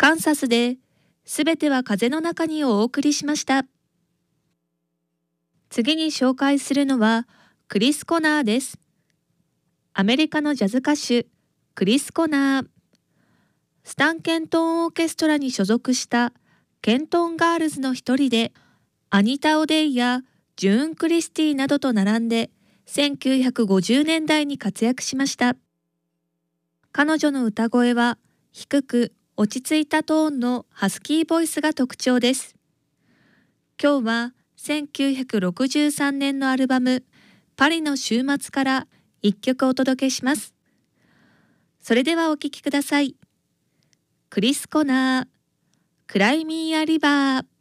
カンサスで、すべては風の中にをお送りしました。次に紹介するのは、クリス・コナーです。アメリカのジャズ歌手、クリス・コナー。スタン・ケントン・オーケストラに所属したケントン・ガールズの一人で、アニタ・オデイやジューン・クリスティなどと並んで、1950年代に活躍しました。彼女の歌声は低く落ち着いたトーンのハスキーボイスが特徴です。今日は1963年のアルバムパリの週末から一曲お届けします。それではお聴きください。クリス・コナー、クライミー・ア・リバー。